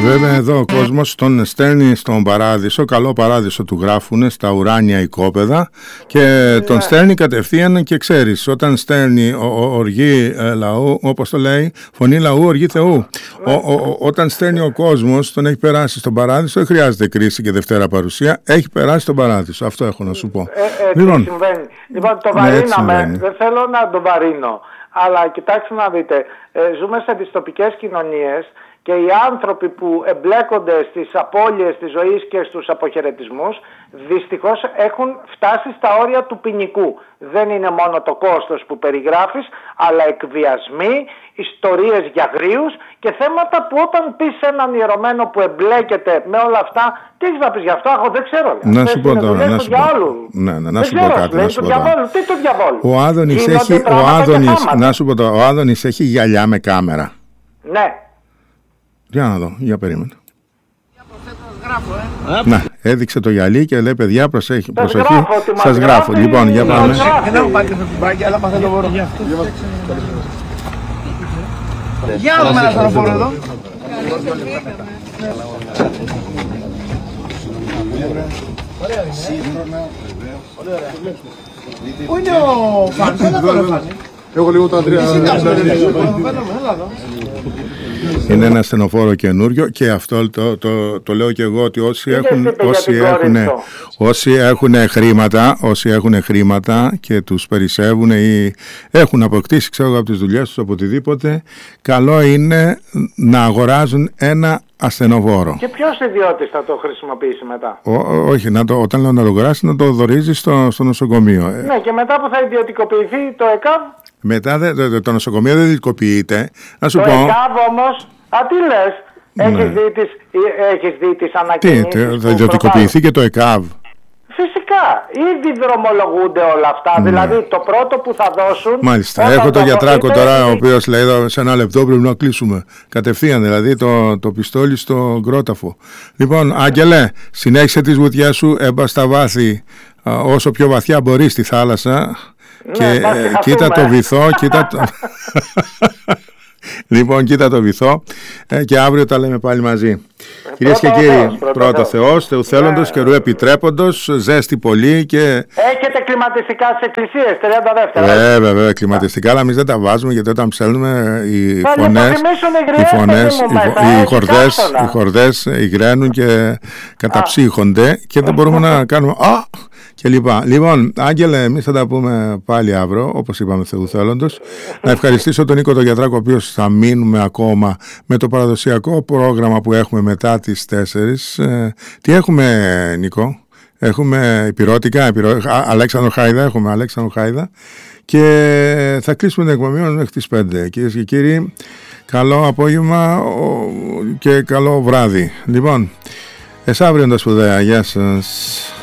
Βέβαια εδώ ο κόσμος τον στέλνει στον παράδεισο, καλό παράδεισο του γράφουνε στα ουράνια οικόπεδα και τον στέλνει κατευθείαν και ξέρεις, όταν στέλνει οργή λαού, όπως το λέει, φωνή λαού, οργή Θεού. Όταν στέλνει ο κόσμος, τον έχει περάσει στον παράδεισο, δεν χρειάζεται κρίση και Δευτέρα παρουσία, έχει περάσει στον παράδεισο. Αυτό έχω να σου πω. Λοιπόν, το βαρύναμε, δεν θέλω να το βαρύνω, αλλά κοιτάξτε να δείτε, ζούμε σε δυστοπικές κοινωνίες και οι άνθρωποι που εμπλέκονται στις απώλειες της ζωής και στους αποχαιρετισμούς δυστυχώς έχουν φτάσει στα όρια του ποινικού. Δεν είναι μόνο το κόστος που περιγράφεις, αλλά εκβιασμοί, ιστορίες για γρίους και θέματα που όταν πεις σε έναν ιερωμένο που εμπλέκεται με όλα αυτά, τι έχεις να πεις γι' αυτό, εγώ δεν ξέρω. Να σου πω τώρα, να σου πω κάτι. Τι το διαβόλου. Ο Άδωνης έχει γυαλιά με κάμερα. Ναι. Για να δω, για περίμενε. Να, έδειξε το γυαλί και λέει παιδιά προσοχή, σας γράφω. Λοιπόν, για πάμε. Για δούμε ένα στανοφόρο εδώ. Πού είναι ο Φάνης, έλα τώρα Φάνη. Έχω λίγο τα τρία. Είναι ένα στενοφόρο καινούριο και αυτό το λέω και εγώ ότι όσοι έχουν χρήματα και τους περισσεύουν ή έχουν αποκτήσει από τις δουλειές τους οτιδήποτε, καλό είναι να αγοράζουν ένα ασθενοφόρο. Και ποιος ιδιώτης θα το χρησιμοποιήσει μετά? Όχι, όταν λέω να το αγοράσει, να το δωρίζει στο νοσοκομείο. Ναι, και μετά που θα ιδιωτικοποιηθεί το ΕΚΑΒ. Μετά το νοσοκομείο δεν ιδιωτικοποιείται. Να σου το πω. ΕΚΑΒ όμως, τι λες, έχεις δει τις ανακοινήσεις? Τι, θα ιδιωτικοποιηθεί και το ΕΚΑΒ. Φυσικά, ήδη δρομολογούνται όλα αυτά. Δηλαδή το πρώτο που θα δώσουν. Μάλιστα. Έχω τον γιατράκο τώρα, ο οποίος λέει εδώ σε ένα λεπτό πρέπει να κλείσουμε. Κατευθείαν δηλαδή το πιστόλι στο κρόταφο. Λοιπόν, Άγγελε, συνέχισε τις βουτιές σου, έμπα στα βάθη όσο πιο βαθιά μπορεί στη θάλασσα. Και κοίτα το βυθό, Λοιπόν, κοίτα το βυθό και αύριο τα λέμε πάλι μαζί. Κυρίες και κύριοι, πρώτα Θεός, Θεού θέλοντος, καιρού επιτρέποντος, ζέστη πολύ και... Έχετε κλιματιστικά στις εκκλησίες, 32. Βέβαια, κλιματιστικά, αλλά εμείς δεν τα βάζουμε γιατί όταν ψέλνουμε οι χορδές υγραίνουν και καταψύχονται και δεν μπορούμε να κάνουμε... Και λοιπά. Λοιπόν, Άγγελε, εμείς θα τα πούμε πάλι αύριο, όπως είπαμε Θεού θέλοντος. Να ευχαριστήσω τον Νίκο τον γιατράκο, ο οποίος θα μείνουμε ακόμα με το παραδοσιακό πρόγραμμα που έχουμε μετά τις 4. Τι έχουμε, Νίκο? Έχουμε υπηρώτικα, Αλέξανδρο Χάιδα και θα κλείσουμε την εκπομπή μας μέχρι τις 5. Κυρίες και κύριοι, καλό απόγευμα και καλό βράδυ. Λοιπόν, εσάβριον τα σπουδαία. Γεια σας.